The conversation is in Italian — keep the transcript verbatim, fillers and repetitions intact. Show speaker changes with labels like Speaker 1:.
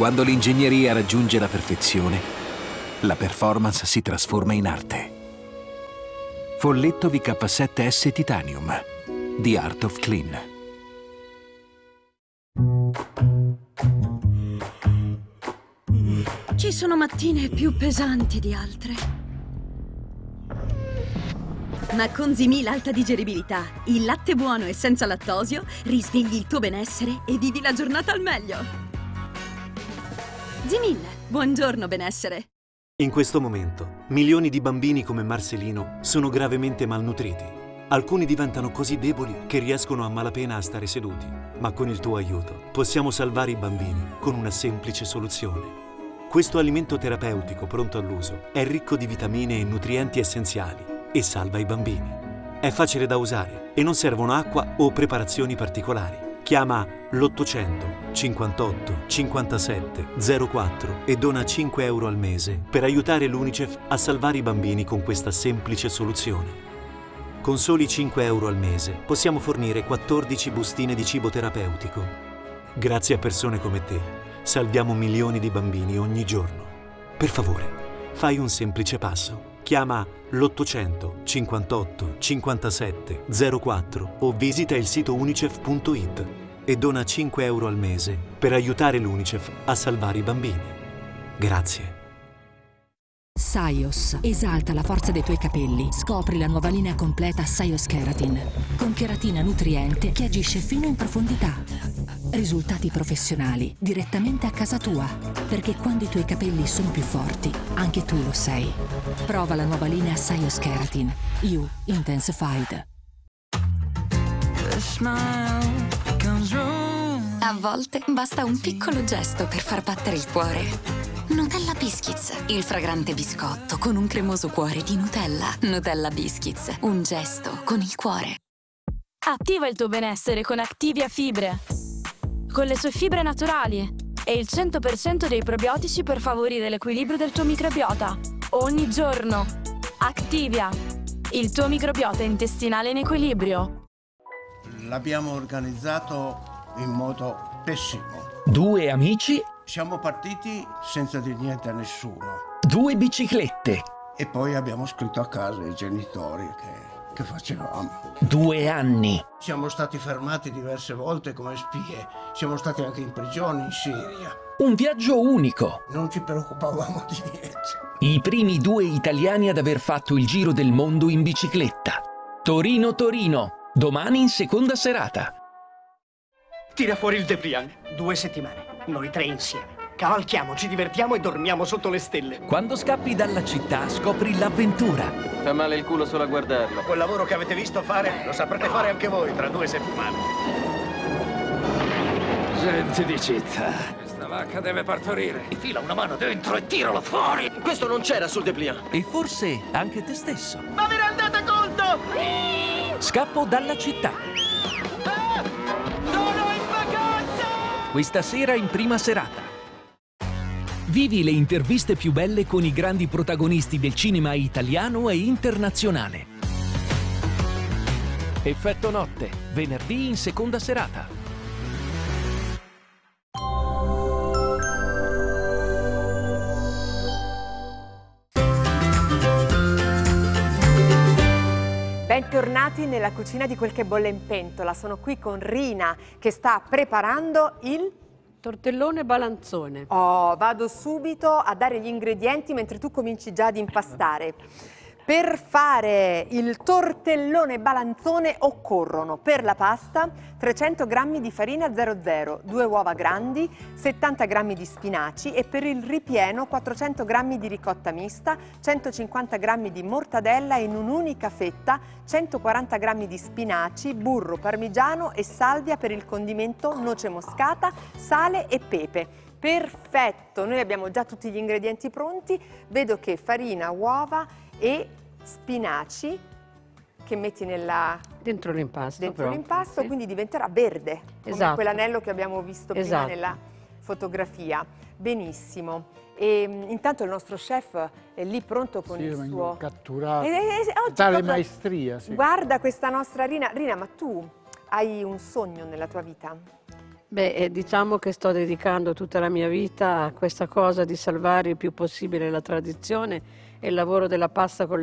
Speaker 1: Quando l'ingegneria raggiunge la perfezione, la performance si trasforma in arte. Folletto V K sette S Titanium, The Art of Clean.
Speaker 2: Ci sono mattine più pesanti di altre. Ma con Zimil alta digeribilità, il latte buono e senza lattosio, risvegli il tuo benessere e vivi la giornata al meglio. Zimil, buongiorno benessere.
Speaker 3: In questo momento, milioni di bambini come Marcelino sono gravemente malnutriti. Alcuni diventano così deboli che riescono a malapena a stare seduti. Ma con il tuo aiuto possiamo salvare i bambini con una semplice soluzione. Questo alimento terapeutico pronto all'uso è ricco di vitamine e nutrienti essenziali e salva i bambini. È facile da usare e non servono acqua o preparazioni particolari. Chiama l'ottocento cinquantotto cinquantasette zero quattro e dona cinque euro al mese per aiutare l'UNICEF a salvare i bambini con questa semplice soluzione. Con soli cinque euro al mese possiamo fornire quattordici bustine di cibo terapeutico. Grazie a persone come te, salviamo milioni di bambini ogni giorno. Per favore, fai un semplice passo. Chiama l'ottocento cinquantotto cinquantasette zero quattro o visita il sito unicef punto it e dona cinque euro al mese per aiutare l'UNICEF a salvare i bambini. Grazie.
Speaker 4: Saios esalta la forza dei tuoi capelli. Scopri la nuova linea completa Saios Keratin, con cheratina nutriente che agisce fino in profondità. Risultati professionali direttamente a casa tua, perché quando i tuoi capelli sono più forti, anche tu lo sei. Prova la nuova linea Saios Keratin You Intensified.
Speaker 5: A volte basta un piccolo gesto per far battere il cuore. Nutella Biscuits, il fragrante biscotto con un cremoso cuore di Nutella. Nutella Biscuits, un gesto con il cuore.
Speaker 6: Attiva il tuo benessere con Activia Fibre. Con le sue fibre naturali e il cento per cento dei probiotici per favorire l'equilibrio del tuo microbiota. Ogni giorno. Activia, il tuo microbiota intestinale in equilibrio.
Speaker 7: L'abbiamo organizzato in modo pessimo.
Speaker 8: Due amici.
Speaker 7: Siamo partiti senza dire niente a nessuno.
Speaker 8: Due biciclette.
Speaker 7: E poi abbiamo scritto a casa ai genitori che, che facevamo.
Speaker 8: Due anni.
Speaker 7: Siamo stati fermati diverse volte come spie. Siamo stati anche in prigione in Siria.
Speaker 8: Un viaggio unico.
Speaker 7: Non ci preoccupavamo di niente.
Speaker 8: I primi due italiani ad aver fatto il giro del mondo in bicicletta. Torino-Torino. Domani in seconda serata.
Speaker 9: Tira fuori il Depliant. Due settimane. Noi tre insieme. Cavalchiamo, ci divertiamo e dormiamo sotto le stelle.
Speaker 8: Quando scappi dalla città scopri l'avventura.
Speaker 10: Fa male il culo solo a guardarlo.
Speaker 9: Quel lavoro che avete visto fare lo saprete fare anche voi tra due settimane.
Speaker 11: Gente di città. Questa vacca deve partorire. Infila una mano dentro e tiralo fuori.
Speaker 10: Questo non c'era sul Depliant.
Speaker 8: E forse anche te stesso.
Speaker 9: Ma vi rendete conto?
Speaker 8: Scappo dalla città.
Speaker 9: Ah! Sono in vacanza!
Speaker 8: Questa sera in prima serata. Vivi le interviste più belle con i grandi protagonisti del cinema italiano e internazionale. Effetto notte, venerdì in seconda serata.
Speaker 12: Bentornati nella cucina di Quel che bolle in pentola. Sono qui con Rina che sta preparando il
Speaker 13: tortellone balanzone.
Speaker 12: Oh, vado subito a dare gli ingredienti mentre tu cominci già ad impastare. Per fare il tortellone balanzone occorrono per la pasta trecento grammi di farina zero zero, due uova grandi, settanta grammi di spinaci e per il ripieno quattrocento grammi di ricotta mista, centocinquanta grammi di mortadella in un'unica fetta, centoquaranta grammi di spinaci, burro parmigiano e salvia per il condimento, noce moscata, sale e pepe. Perfetto, noi abbiamo già tutti gli ingredienti pronti. Vedo che farina, uova e spinaci che metti nella
Speaker 13: dentro l'impasto,
Speaker 12: dentro l'impasto, sì. Quindi diventerà verde, come
Speaker 13: esatto.
Speaker 12: quell'anello che abbiamo visto
Speaker 13: esatto.
Speaker 12: prima nella fotografia. Benissimo. E intanto il nostro chef è lì pronto con
Speaker 14: sì,
Speaker 12: il suo
Speaker 14: catturato.
Speaker 12: E, e, e,
Speaker 14: tale
Speaker 12: proprio...
Speaker 14: maestria, sì.
Speaker 12: Guarda questa nostra Rina. Rina, ma tu hai un sogno nella tua vita?
Speaker 13: Beh, eh, diciamo che sto dedicando tutta la mia vita a questa cosa di salvare il più possibile la tradizione e il lavoro della pasta con